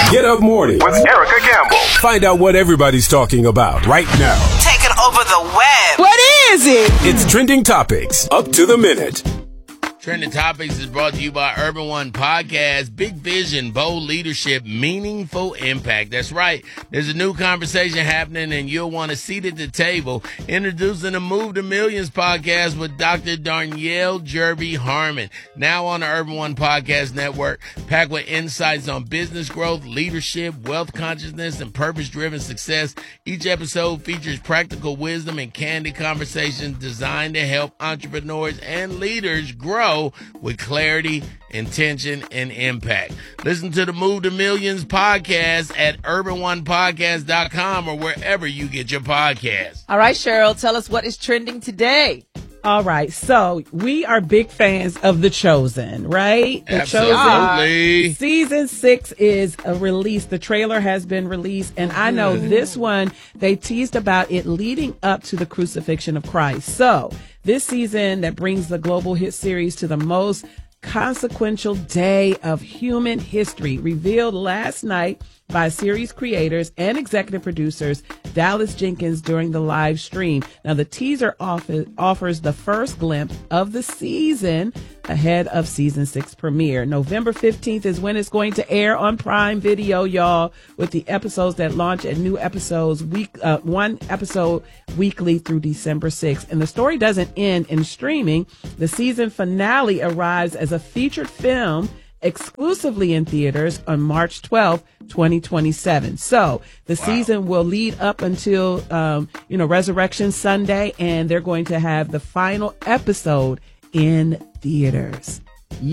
Get Up Mornings with Erica Campbell. Find out what everybody's talking about right now. Taking over the web. What is it? It's Trending Topics, up to the minute. Trending Topics is brought to you by Urban One Podcast. Big vision, bold leadership, meaningful impact. That's right. There's a new conversation happening, and you'll want a seat at the table. Introducing the Move to Millions podcast with Dr. Darnyelle Jerby Harmon. Now on the Urban One Podcast Network, packed with insights on business growth, leadership, wealth consciousness, and purpose-driven success. Each episode features practical wisdom and candid conversations designed to help entrepreneurs and leaders grow with clarity, intention, and impact. Listen to the Move to Millions podcast at urbanonepodcast.com or wherever you get your podcasts. All right, Cheryl, tell us what is trending today. All right, so we are big fans of The Chosen, right? The Absolutely. Chosen season 6 is a release. The trailer has been released, and I know this one, they teased about it leading up to the crucifixion of Christ. So this season that brings the global hit series to the most consequential day of human history, revealed last night by series creators and executive producers Dallas Jenkins during the live stream. Now, the teaser offers the first glimpse of the season ahead of season 6 premiere. November 15th is when it's going to air on Prime Video, y'all, with the episodes that launch and new episodes one episode weekly through December 6th. And the story doesn't end in streaming. The season finale arrives as a featured film exclusively in theaters on March 12th, 2027. So the season will lead up until, Resurrection Sunday, and they're going to have the final episode in theaters.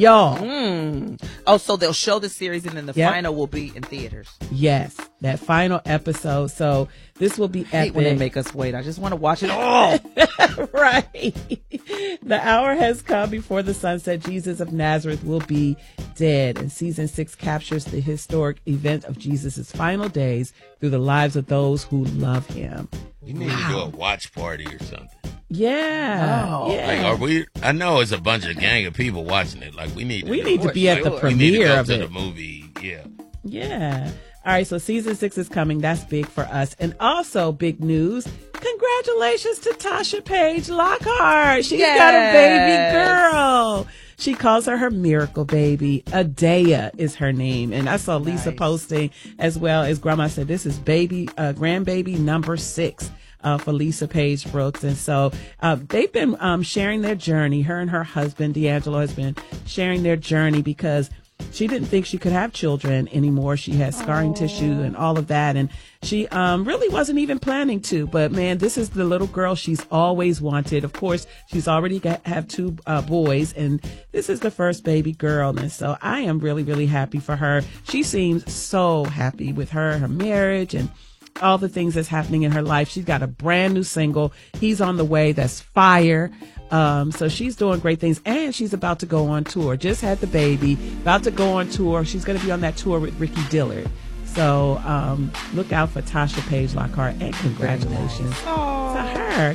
Y'all. Oh, so they'll show the series and then the final will be in theaters. Yes, that final episode. So this will be epic. I hate when they make us wait. I just want to watch it all. Right. The hour has come before the sunset. Jesus of Nazareth will be dead. And season 6 captures the historic event of Jesus' final days through the lives of those who love him. You need to do a watch party or something. Yeah. Oh. Yeah. Like, I know it's a bunch of gang of people watching it. Like, we need to be at the we premiere need to go of to it. the movie. Yeah. Yeah. All right, so season 6 is coming. That's big for us. And also big news. Congratulations to Tasha Page Lockhart. She's got a baby girl. She calls her miracle baby. Adea is her name. And I saw Lisa posting as well as Grandma said, this is grandbaby number 6. For Lisa Page Brooks. And so they've been sharing their journey. Her and her husband, D'Angelo, has been sharing their journey because she didn't think she could have children anymore. She had scarring tissue and all of that. And she really wasn't even planning to. But, man, this is the little girl she's always wanted. Of course, she's already have 2 boys. And this is the first baby girl. And so I am really, really happy for her. She seems so happy with her marriage, and all the things that's happening in her life. She's got a brand new single. He's on the way. That's fire. So she's doing great things, and she's about to go on tour. Just had the baby, about to go on tour. She's going to be on that tour with Ricky Dillard. So look out for Tasha Page Lockhart, and congratulations to her.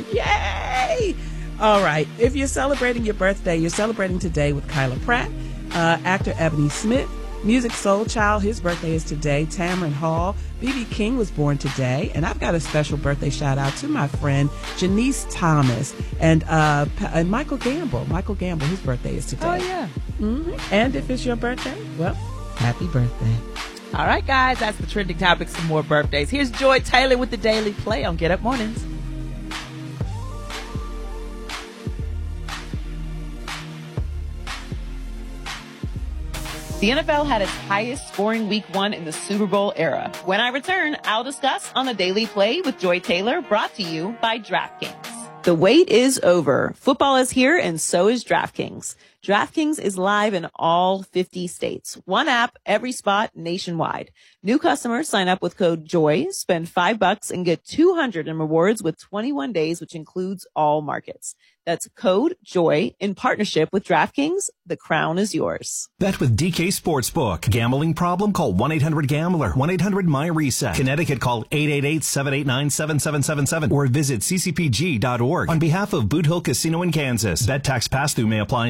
Yay! All right. If you're celebrating your birthday, you're celebrating today with Kyla Pratt, actor Ebony Smith, Music Soul Child, his birthday is today. Tamron Hall, B.B. King was born today. And I've got a special birthday shout out to my friend Janice Thomas and Michael Gamble. Michael Gamble, his birthday is today. Oh, yeah. Mm-hmm. And if it's your birthday, well, happy birthday. All right, guys, that's the trending topics for more birthdays. Here's Joy Taylor with the Daily Play on Get Up Mornings. The NFL had its highest scoring week 1 in the Super Bowl era. When I return, I'll discuss on the Daily Play with Joy Taylor, brought to you by DraftKings. The wait is over. Football is here, and so is DraftKings. DraftKings is live in all 50 states. One app, every spot, nationwide. New customers sign up with code JOY, spend $5 and get $200 in rewards with 21 days, which includes all markets. That's code JOY in partnership with DraftKings. The crown is yours. Bet with DK Sportsbook. Gambling problem? Call 1-800-GAMBLER. 1-800-MY-RESET. Connecticut, call 888-789-7777 or visit ccpg.org. On behalf of Boot Hill Casino in Kansas, bet tax pass-through may apply in Illinois.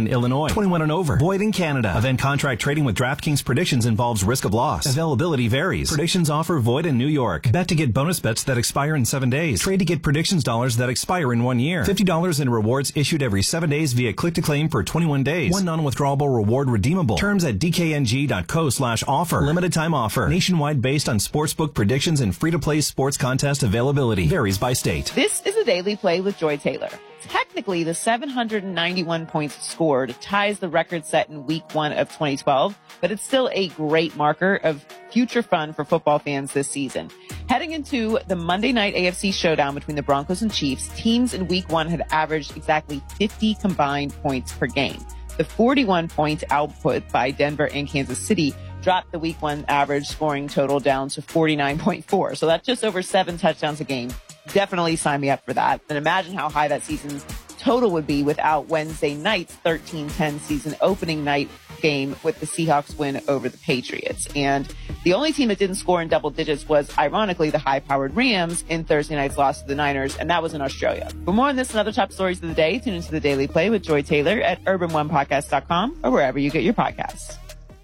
Illinois. 21 and over. Void in Canada. Event contract trading with DraftKings Predictions involves risk of loss. Availability varies. Predictions offer void in New York. Bet to get bonus bets that expire in 7 days. Trade to get predictions dollars that expire in 1 year. $50 in rewards issued every 7 days via click-to-claim for 21 days. One non-withdrawable reward redeemable. Terms at dkng.co/offer. Limited time offer. Nationwide based on sportsbook predictions and free-to-play sports contest availability. Varies by state. This is a Daily Play with Joy Taylor. Technically, the 791 points scored ties the record set in week 1 of 2012, but it's still a great marker of future fun for football fans this season. Heading into the Monday night AFC showdown between the Broncos and Chiefs, teams in week 1 had averaged exactly 50 combined points per game. The 41 point output by Denver and Kansas City dropped the week 1 average scoring total down to 49.4. So that's just over 7 touchdowns a game. Definitely sign me up for that. And imagine how high that season's total would be without Wednesday night's 13-10 season opening night game with the Seahawks win over the Patriots. And the only team that didn't score in double digits was, ironically, the high-powered Rams in Thursday night's loss to the Niners, and that was in Australia. For more on this and other top stories of the day, tune into the Daily Play with Joy Taylor at urban1podcast.com or wherever you get your podcasts.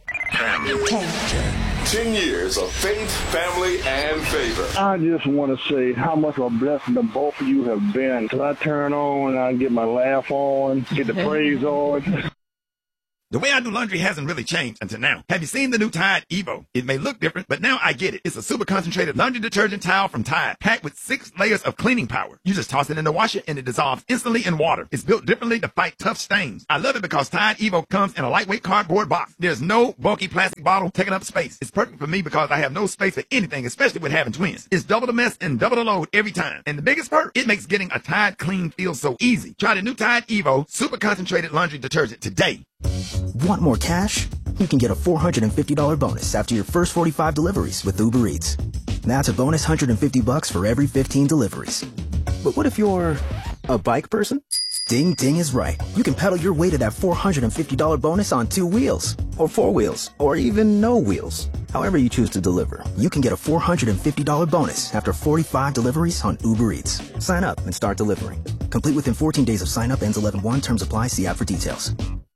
10 years of faith, family, and favor. I just want to say how much of a blessing the both of you have been. Because I turn on and I get my laugh on, get the praise on. The way I do laundry hasn't really changed until now. Have you seen the new Tide Evo? It may look different, but now I get it. It's a super concentrated laundry detergent towel from Tide, packed with 6 layers of cleaning power. You just toss it in the washer and it dissolves instantly in water. It's built differently to fight tough stains. I love it because Tide Evo comes in a lightweight cardboard box. There's no bulky plastic bottle taking up space. It's perfect for me because I have no space for anything, especially with having twins. It's double the mess and double the load every time. And the biggest perk, it makes getting a Tide clean feel so easy. Try the new Tide Evo super concentrated laundry detergent today. Want more cash? You can get a $450 bonus after your first 45 deliveries with Uber Eats. That's a bonus $150 for every 15 deliveries. But what if you're a bike person? Ding Ding is right. You can pedal your way to that $450 bonus on 2 wheels, or 4 wheels, or even no wheels. However you choose to deliver, you can get a $450 bonus after 45 deliveries on Uber Eats. Sign up and start delivering. Complete within 14 days of sign up, ends 11/1. Terms apply. See app for details.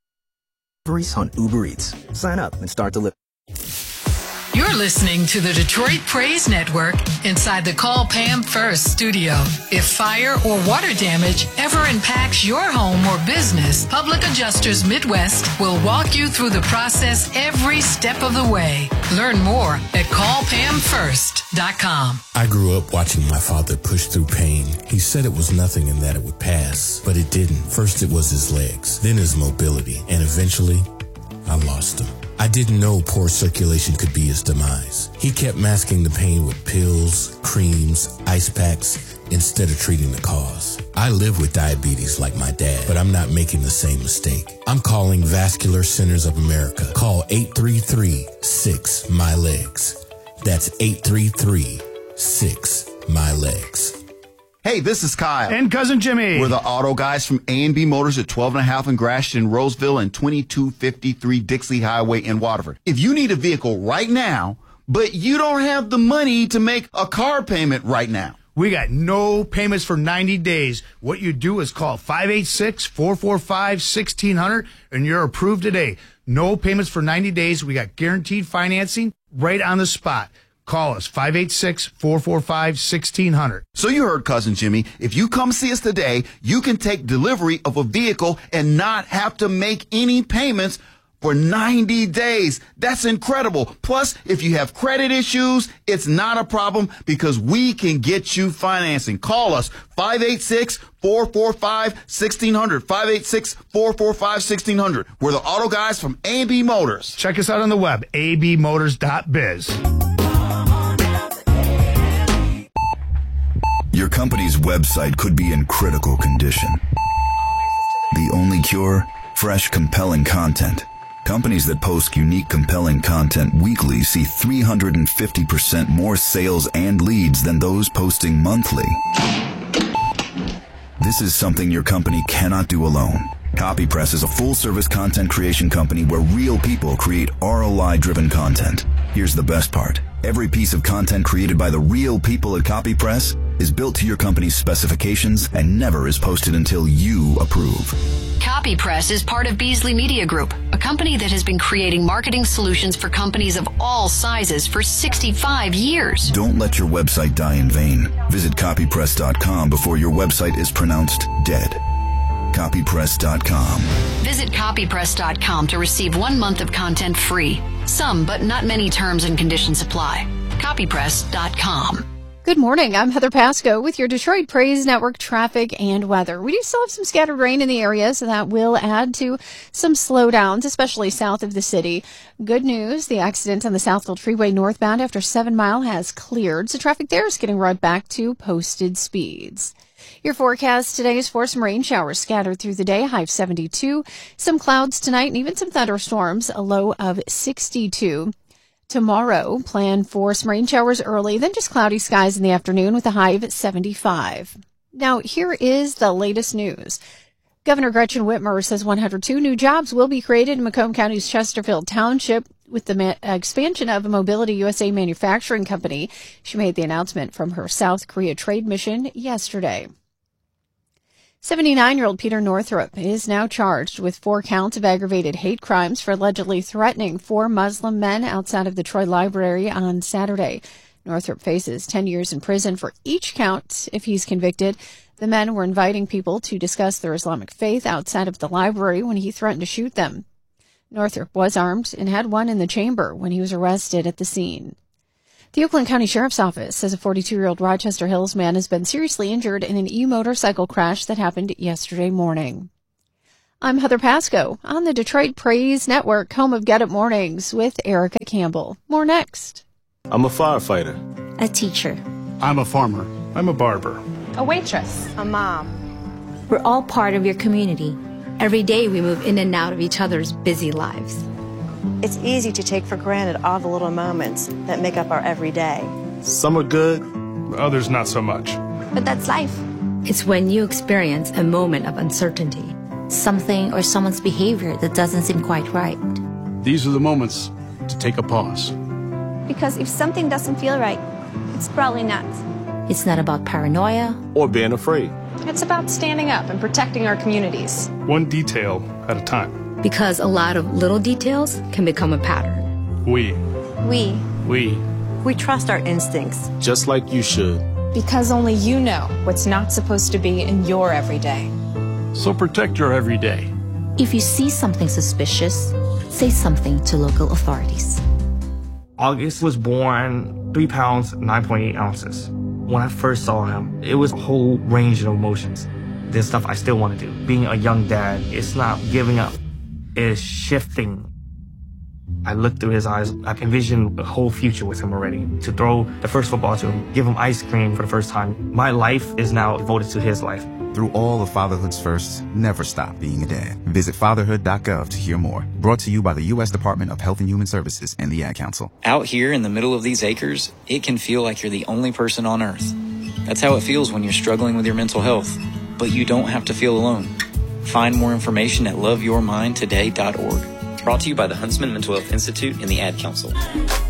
On Uber Eats. Sign up and start delivering. You're listening to the Detroit Praise Network inside the Call Pam First studio. If fire or water damage ever impacts your home or business, Public Adjusters Midwest will walk you through the process every step of the way. Learn more at callpamfirst.com. I grew up watching my father push through pain. He said it was nothing and that it would pass, but it didn't. First it was his legs, then his mobility, and eventually I lost him. I didn't know poor circulation could be his demise. He kept masking the pain with pills, creams, ice packs, instead of treating the cause. I live with diabetes like my dad, but I'm not making the same mistake. I'm calling Vascular Centers of America. Call 833-6-MY-LEGS. That's 833-6-MY-LEGS. Hey, this is Kyle. And Cousin Jimmy. We're the auto guys from A&B Motors at 12 and a half in Grashton, Roseville, and 2253 Dixley Highway in Waterford. If you need a vehicle right now, but you don't have the money to make a car payment right now, we got no payments for 90 days. What you do is call 586-445-1600, and you're approved today. No payments for 90 days. We got guaranteed financing right on the spot. Call us, 586-445-1600. So you heard, Cousin Jimmy. If you come see us today, you can take delivery of a vehicle and not have to make any payments for 90 days. That's incredible. Plus, if you have credit issues, it's not a problem because we can get you financing. Call us, 586-445-1600. 586-445-1600. We're the auto guys from A&B Motors. Check us out on the web, abmotors.biz. Your company's website could be in critical condition. The only cure? Fresh, compelling content. Companies that post unique, compelling content weekly see 350% more sales and leads than those posting monthly. This is something your company cannot do alone. CopyPress is a full-service content creation company where real people create ROI-driven content. Here's the best part. Every piece of content created by the real people at CopyPress is built to your company's specifications and never is posted until you approve. CopyPress is part of Beasley Media Group, a company that has been creating marketing solutions for companies of all sizes for 65 years. Don't let your website die in vain. Visit copypress.com before your website is pronounced dead. Copypress.com. Visit copypress.com to receive 1 month of content free. Some, but not many terms and conditions apply. Copypress.com. Good morning. I'm Heather Pasco with your Detroit Praise Network traffic and weather. We do still have some scattered rain in the area, so that will add to some slowdowns, especially south of the city. Good news, the accident on the Southfield Freeway northbound after 7 Mile has cleared, so traffic there is getting right back to posted speeds. Your forecast today is for some rain showers scattered through the day, high of 72. Some clouds tonight and even some thunderstorms, a low of 62. Tomorrow, plan for some rain showers early, then just cloudy skies in the afternoon with a high of 75. Now, here is the latest news. Governor Gretchen Whitmer says 102 new jobs will be created in Macomb County's Chesterfield Township with the expansion of Mobility USA Manufacturing Company. She made the announcement from her South Korea trade mission yesterday. 79-year-old Peter Northrup is now charged with 4 counts of aggravated hate crimes for allegedly threatening 4 Muslim men outside of the Troy Library on Saturday. Northrup faces 10 years in prison for each count if he's convicted. The men were inviting people to discuss their Islamic faith outside of the library when he threatened to shoot them. Northrup was armed and had one in the chamber when he was arrested at the scene. The Oakland County Sheriff's Office says a 42-year-old Rochester Hills man has been seriously injured in an e-motorcycle crash that happened yesterday morning. I'm Heather Pasco on the Detroit Praise Network, home of Get Up Mornings with Erica Campbell. More next. I'm a firefighter. A teacher. I'm a farmer. I'm a barber. A waitress. A mom. We're all part of your community. Every day we move in and out of each other's busy lives. It's easy to take for granted all the little moments that make up our everyday. Some are good, others not so much. But that's life. It's when you experience a moment of uncertainty. Something or someone's behavior that doesn't seem quite right. These are the moments to take a pause. Because if something doesn't feel right, it's probably not. It's not about paranoia or being afraid. It's about standing up and protecting our communities. One detail at a time. Because a lot of little details can become a pattern. We trust our instincts. Just like you should. Because only you know what's not supposed to be in your everyday. So protect your everyday. If you see something suspicious, say something to local authorities. August was born 3 pounds, 9.8 ounces. When I first saw him, it was a whole range of emotions. There's stuff I still want to do. Being a young dad, it's not giving up. Is shifting. I looked through his eyes. I envisioned a whole future with him already. To throw the first football to him, give him ice cream for the first time. My life is now devoted to his life. Through all of fatherhood's firsts, never stop being a dad. Visit fatherhood.gov to hear more. Brought to you by the U.S. Department of Health and Human Services and the Ad Council. Out here in the middle of these acres, it can feel like you're the only person on earth. That's how it feels when you're struggling with your mental health. But you don't have to feel alone. Find more information at loveyourmindtoday.org. Brought to you by the Huntsman Mental Health Institute and the Ad Council.